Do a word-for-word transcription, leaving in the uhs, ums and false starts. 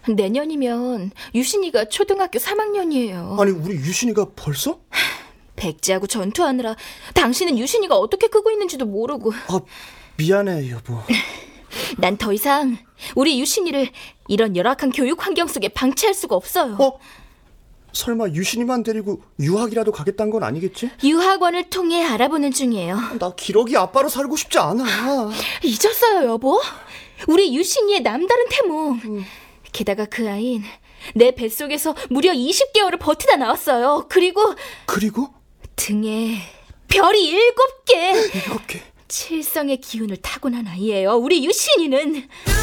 내년이면 유신이가 초등학교 삼 학년이에요. 아니, 우리 유신이가 벌써? 백제하고 전투하느라 당신은 유신이가 어떻게 크고 있는지도 모르고. 아, 미안해, 여보. 난 더 이상 우리 유신이를 이런 열악한 교육 환경 속에 방치할 수가 없어요. 어? 설마 유신이만 데리고 유학이라도 가겠다는 건 아니겠지? 유학원을 통해 알아보는 중이에요. 나 기러기 아빠로 살고 싶지 않아. 잊었어요, 여보? 우리 유신이의 남다른 태몽. 음. 게다가 그 아이는 내 뱃속에서 무려 이십 개월을 버티다 나왔어요. 그리고 그리고? 등에 별이 일곱 개. 일곱 개. 칠성의 기운을 타고난 아이예요, 우리 유신이는.